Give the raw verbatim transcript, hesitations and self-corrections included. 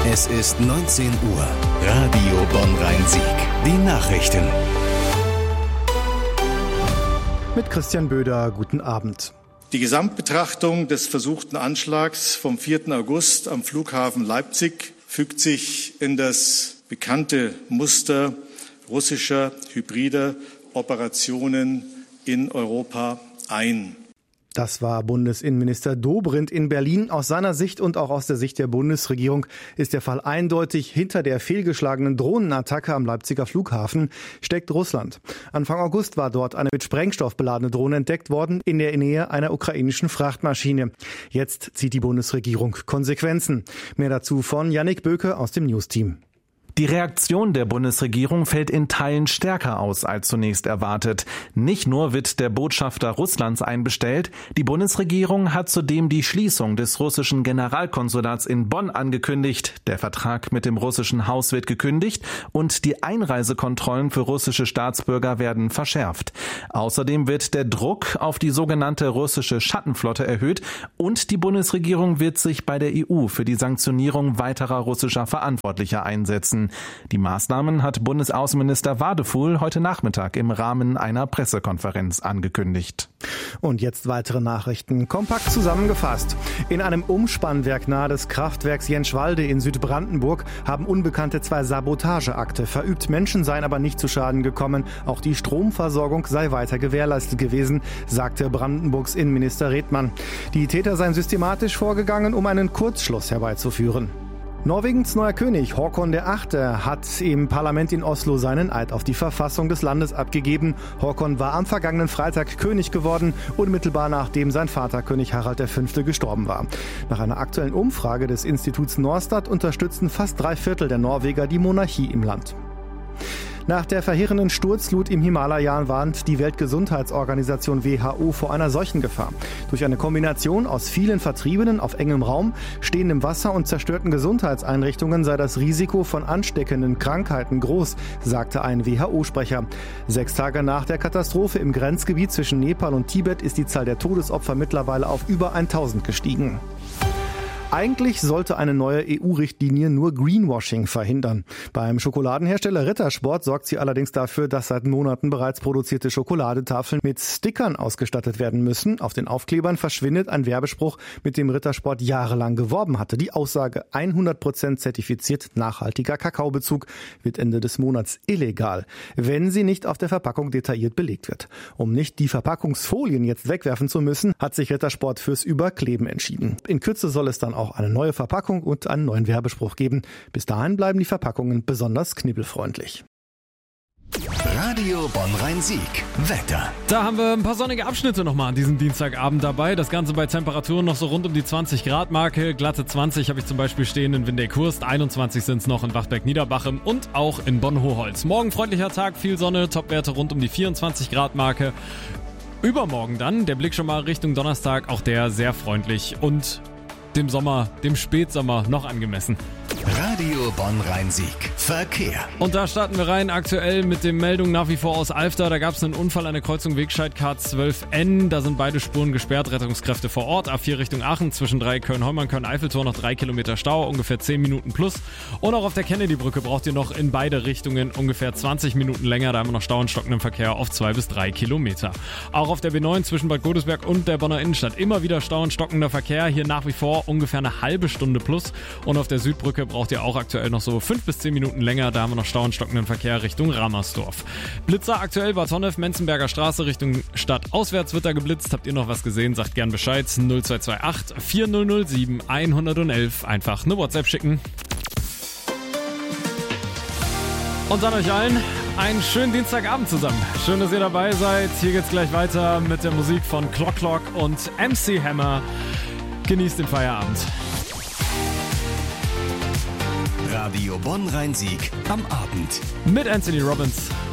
Es ist neunzehn Uhr. Radio Bonn-Rhein-Sieg. Die Nachrichten. Mit Christian Böder, guten Abend. Die Gesamtbetrachtung des versuchten Anschlags vom vierten August am Flughafen Leipzig fügt sich in das bekannte Muster russischer hybrider Operationen in Europa ein. Das war Bundesinnenminister Dobrindt in Berlin. Aus seiner Sicht und auch aus der Sicht der Bundesregierung ist der Fall eindeutig. Hinter der fehlgeschlagenen Drohnenattacke am Leipziger Flughafen steckt Russland. Anfang August war dort eine mit Sprengstoff beladene Drohne entdeckt worden in der Nähe einer ukrainischen Frachtmaschine. Jetzt zieht die Bundesregierung Konsequenzen. Mehr dazu von Yannick Böke aus dem News-Team. Die Reaktion der Bundesregierung fällt in Teilen stärker aus als zunächst erwartet. Nicht nur wird der Botschafter Russlands einbestellt, die Bundesregierung hat zudem die Schließung des russischen Generalkonsulats in Bonn angekündigt. Der Vertrag mit dem russischen Haus wird gekündigt und die Einreisekontrollen für russische Staatsbürger werden verschärft. Außerdem wird der Druck auf die sogenannte russische Schattenflotte erhöht und die Bundesregierung wird sich bei der E U für die Sanktionierung weiterer russischer Verantwortlicher einsetzen. Die Maßnahmen hat Bundesaußenminister Wadefuhl heute Nachmittag im Rahmen einer Pressekonferenz angekündigt. Und jetzt weitere Nachrichten. Kompakt zusammengefasst. In einem Umspannwerk nahe des Kraftwerks Jenschwalde in Südbrandenburg haben Unbekannte zwei Sabotageakte verübt. Menschen seien aber nicht zu Schaden gekommen. Auch die Stromversorgung sei weiter gewährleistet gewesen, sagte Brandenburgs Innenminister Redmann. Die Täter seien systematisch vorgegangen, um einen Kurzschluss herbeizuführen. Norwegens neuer König Håkon der Achte hat im Parlament in Oslo seinen Eid auf die Verfassung des Landes abgegeben. Håkon war am vergangenen Freitag König geworden, unmittelbar nachdem sein Vater König Harald der Fünfte gestorben war. Nach einer aktuellen Umfrage des Instituts Norstat unterstützen fast drei Viertel der Norweger die Monarchie im Land. Nach der verheerenden Sturzflut im Himalaya warnt die Weltgesundheitsorganisation W H O vor einer Seuchengefahr. Durch eine Kombination aus vielen Vertriebenen auf engem Raum, stehendem Wasser und zerstörten Gesundheitseinrichtungen sei das Risiko von ansteckenden Krankheiten groß, sagte ein W H O-Sprecher. Sechs Tage nach der Katastrophe im Grenzgebiet zwischen Nepal und Tibet ist die Zahl der Todesopfer mittlerweile auf über tausend gestiegen. Eigentlich sollte eine neue E U-Richtlinie nur Greenwashing verhindern. Beim Schokoladenhersteller Rittersport sorgt sie allerdings dafür, dass seit Monaten bereits produzierte Schokoladetafeln mit Stickern ausgestattet werden müssen. Auf den Aufklebern verschwindet ein Werbespruch, mit dem Rittersport jahrelang geworben hatte. Die Aussage hundert Prozent zertifiziert nachhaltiger Kakaobezug wird Ende des Monats illegal, wenn sie nicht auf der Verpackung detailliert belegt wird. Um nicht die Verpackungsfolien jetzt wegwerfen zu müssen, hat sich Rittersport fürs Überkleben entschieden. In Kürze soll es dann auch eine neue Verpackung und einen neuen Werbespruch geben. Bis dahin bleiben die Verpackungen besonders knibbelfreundlich. Radio Bonn-Rhein-Sieg. Wetter. Da haben wir ein paar sonnige Abschnitte nochmal an diesem Dienstagabend dabei. Das Ganze bei Temperaturen noch so rund um die zwanzig Grad Marke. Glatte zwanzig habe ich zum Beispiel stehen in Windeck-Hurst. einundzwanzig sind es noch in Wachtberg-Niederbachem und auch in Bonn-Hochholz. Morgen freundlicher Tag, viel Sonne, Topwerte rund um die vierundzwanzig Grad Marke. Übermorgen dann, der Blick schon mal Richtung Donnerstag, auch der sehr freundlich und dem Sommer, dem Spätsommer noch angemessen. Radio Bonn-Rhein-Sieg. Verkehr. Und da starten wir rein aktuell mit den Meldungen nach wie vor aus Alfter. Da gab es einen Unfall an der Kreuzung Wegscheid K zwölf N. Da sind beide Spuren gesperrt, Rettungskräfte vor Ort. A vier Richtung Aachen zwischen drei Köln-Heumann, Köln-Eiffeltor noch drei Kilometer Stau, ungefähr zehn Minuten plus. Und auch auf der Kennedy-Brücke braucht ihr noch in beide Richtungen ungefähr zwanzig Minuten länger. Da haben wir noch Stau und stockenden Verkehr auf zwei bis drei Kilometer. Auch auf der B neun zwischen Bad Godesberg und der Bonner Innenstadt immer wieder Stau und stockender Verkehr. Hier nach wie vor ungefähr eine halbe Stunde plus. Und auf der Südbrücke braucht ihr auch aktuell noch so fünf bis zehn Minuten länger. Da haben wir noch Stau und stockenden Verkehr Richtung Ramersdorf. Blitzer aktuell Bad Honnef, Menzenberger Straße Richtung Stadt. Auswärts wird da geblitzt. Habt ihr noch was gesehen? Sagt gern Bescheid. null zwei zwei acht vier null null sieben eins null eins. Einfach eine WhatsApp schicken. Und dann euch allen einen schönen Dienstagabend zusammen. Schön, dass ihr dabei seid. Hier geht's gleich weiter mit der Musik von Clock Clock und M C Hammer. Genießt den Feierabend. Radio Bonn-Rhein-Sieg am Abend. Mit Anthony Robbins.